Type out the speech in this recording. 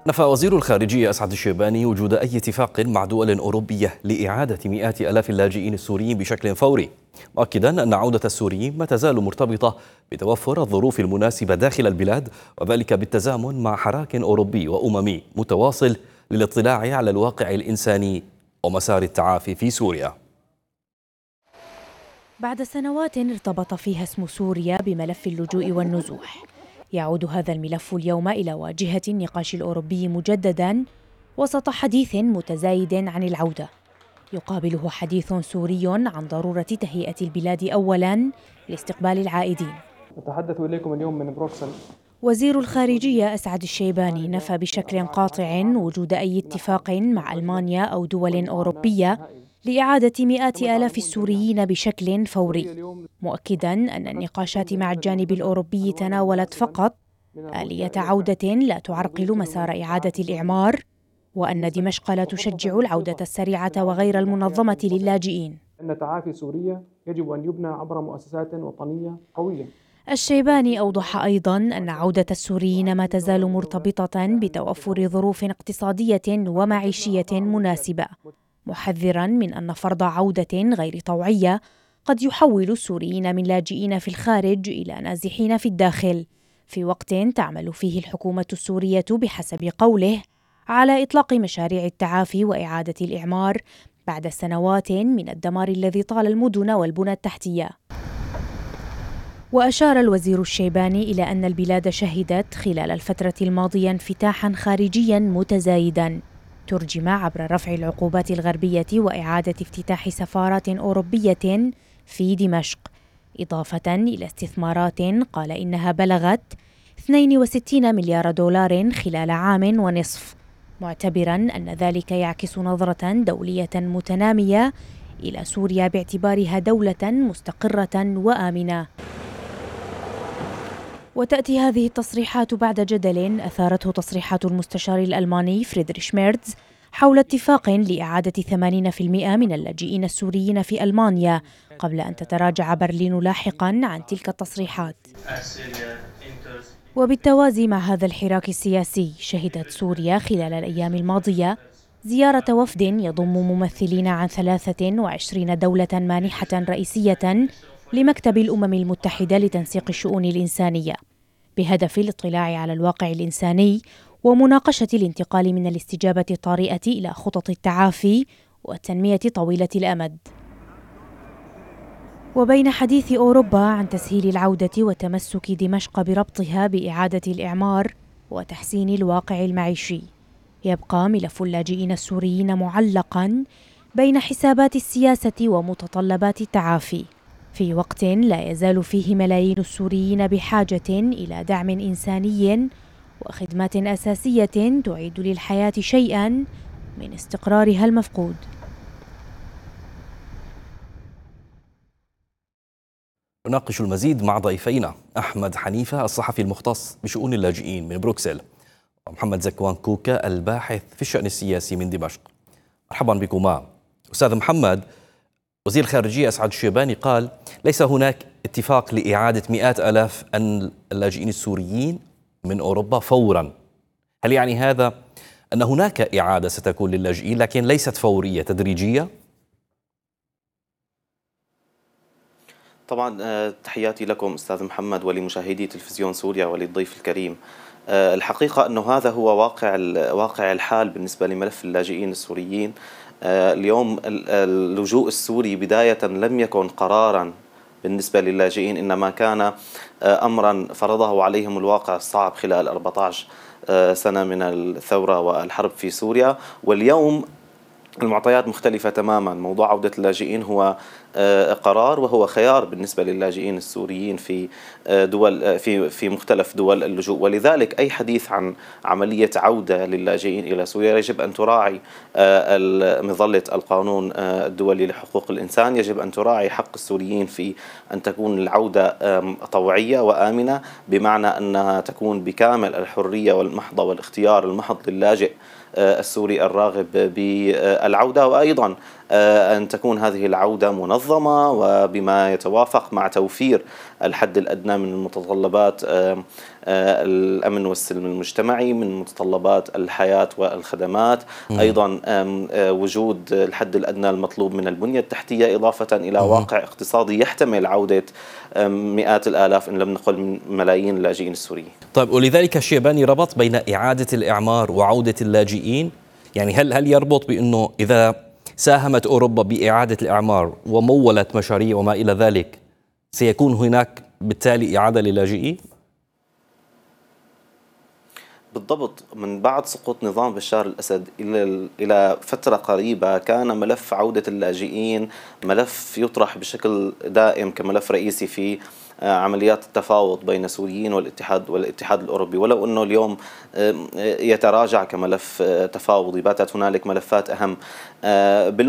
نفى وزير الخارجية أسعد الشيباني وجود أي اتفاق مع دول أوروبية لإعادة مئات آلاف اللاجئين السوريين بشكل فوري، مؤكدا أن عودة السوريين ما تزال مرتبطة بتوفر الظروف المناسبة داخل البلاد، وذلك بالتزامن مع حراك أوروبي وأممي متواصل للاطلاع على الواقع الإنساني ومسار التعافي في سوريا. بعد سنوات ارتبط فيها اسم سوريا بملف اللجوء والنزوح، يعود هذا الملف اليوم إلى واجهة النقاش الأوروبي مجددا وسط حديث متزايد عن العودة، يقابله حديث سوري عن ضرورة تهيئة البلاد أولا لاستقبال العائدين. أتحدث إليكم اليوم من بروكسل. وزير الخارجية أسعد الشيباني نفى بشكل قاطع وجود أي اتفاق مع ألمانيا أو دول أوروبية لإعادة مئات آلاف السوريين بشكل فوري، مؤكداً أن النقاشات مع الجانب الأوروبي تناولت فقط آلية عودة لا تعرقل مسار إعادة الإعمار، وأن دمشق لا تشجع العودة السريعة وغير المنظمة للاجئين. أن تعافي سوريا يجب أن يبنى عبر مؤسسات وطنية قوية. الشيباني أوضح أيضاً أن عودة السوريين ما تزال مرتبطة بتوفر ظروف اقتصادية ومعيشية مناسبة، محذراً من أن فرض عودة غير طوعية قد يحول السوريين من لاجئين في الخارج إلى نازحين في الداخل، في وقت تعمل فيه الحكومة السورية بحسب قوله على إطلاق مشاريع التعافي وإعادة الإعمار بعد سنوات من الدمار الذي طال المدن والبنى التحتية. وأشار الوزير الشيباني إلى أن البلاد شهدت خلال الفترة الماضية انفتاحاً خارجياً متزايداً ترجم عبر رفع العقوبات الغربية وإعادة افتتاح سفارات أوروبية في دمشق، إضافة إلى استثمارات قال إنها بلغت 62 مليار دولار خلال عام ونصف، معتبراً أن ذلك يعكس نظرة دولية متنامية إلى سوريا باعتبارها دولة مستقرة وآمنة. وتأتي هذه التصريحات بعد جدل أثارته تصريحات المستشار الألماني فريدريش ميرتز حول اتفاق لإعادة 80% من اللاجئين السوريين في ألمانيا، قبل أن تتراجع برلين لاحقاً عن تلك التصريحات. وبالتوازي مع هذا الحراك السياسي، شهدت سوريا خلال الأيام الماضية زيارة وفد يضم ممثلين عن 23 دولة مانحة رئيسية لمكتب الأمم المتحدة لتنسيق الشؤون الإنسانية، بهدف الاطلاع على الواقع الإنساني ومناقشة الانتقال من الاستجابة الطارئة إلى خطط التعافي والتنمية طويلة الأمد. وبين حديث أوروبا عن تسهيل العودة وتمسك دمشق بربطها بإعادة الإعمار وتحسين الواقع المعيشي، يبقى ملف اللاجئين السوريين معلقاً بين حسابات السياسة ومتطلبات التعافي، في وقت لا يزال فيه ملايين السوريين بحاجة إلى دعم إنساني وخدمات أساسية تعيد للحياة شيئاً من استقرارها المفقود. نناقش المزيد مع ضيفينا أحمد حنيفة الصحفي المختص بشؤون اللاجئين من بروكسل، ومحمد زكوان كوكا الباحث في الشأن السياسي من دمشق. مرحبا بكما. أستاذ محمد، وزير الخارجية أسعد الشيباني قال ليس هناك اتفاق لإعادة مئات آلاف اللاجئين السوريين من أوروبا فورا. هل يعني هذا أن هناك إعادة ستكون للاجئين لكن ليست فورية، تدريجية؟ طبعا تحياتي لكم أستاذ محمد ولمشاهدي تلفزيون سوريا وللضيف الكريم. الحقيقة أنه هذا هو واقع الحال بالنسبة لملف اللاجئين السوريين. اليوم اللجوء السوري بداية لم يكن قرارا بالنسبة للاجئين، إنما كان أمرا فرضه عليهم الواقع الصعب خلال 14 سنة من الثورة والحرب في سوريا. واليوم المعطيات مختلفة تماما. موضوع عودة اللاجئين هو قرار وهو خيار بالنسبة للاجئين السوريين في دول في مختلف دول اللجوء، ولذلك أي حديث عن عملية عودة للاجئين إلى سوريا يجب أن تراعي مظلة القانون الدولي لحقوق الإنسان، يجب أن تراعي حق السوريين في أن تكون العودة طوعية وآمنة، بمعنى أنها تكون بكامل الحرية والمحضة والاختيار المحض للاجئ السوري الراغب بالعودة، وأيضا أن تكون هذه العودة منظمة منظمة وبما يتوافق مع توفير الحد الأدنى من متطلبات الأمن والسلم المجتمعي، من متطلبات الحياة والخدمات، أيضا وجود الحد الأدنى المطلوب من البنية التحتية، إضافة إلى واقع اقتصادي يحتمل عودة مئات الآلاف إن لم نقل ملايين اللاجئين السوريين. طيب، ولذلك الشيباني ربط بين إعادة الإعمار وعودة اللاجئين، يعني هل يربط بأنه إذا ساهمت أوروبا بإعادة الإعمار ومولت مشاريع وما إلى ذلك سيكون هناك بالتالي إعادة للاجئين؟ بالضبط. من بعد سقوط نظام بشار الأسد إلى فترة قريبة كان ملف عودة اللاجئين ملف يطرح بشكل دائم كملف رئيسي في عمليات التفاوض بين السوريين والاتحاد الأوروبي، ولو أنه اليوم يتراجع كملف تفاوضي، باتت هنالك ملفات أهم.